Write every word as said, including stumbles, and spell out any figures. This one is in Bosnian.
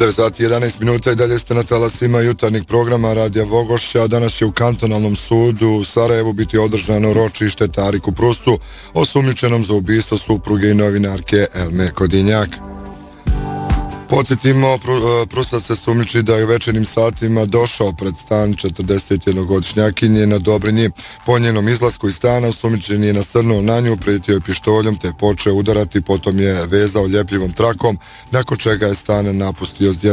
devet sati i jedanaest minuta i dalje ste na talasima jutarnjeg programa Radija Vogošća. Danas će u kantonalnom sudu u Sarajevu biti održano ročište Tariku Prusu, osumnjičenom za ubistvo supruge i novinarke Elme Kodinjak. Podsjetimo, Prusac se sumnjiči da je u večernjim satima došao pred stan četrdesetjednogodišnjakinje na Dobrinji. Po njenom izlasku iz stana osumnjičen je nasrnuo na nju, prijetio je pištoljem te počeo udarati, potom je vezao ljepljivom trakom, nakon čega je stan napustio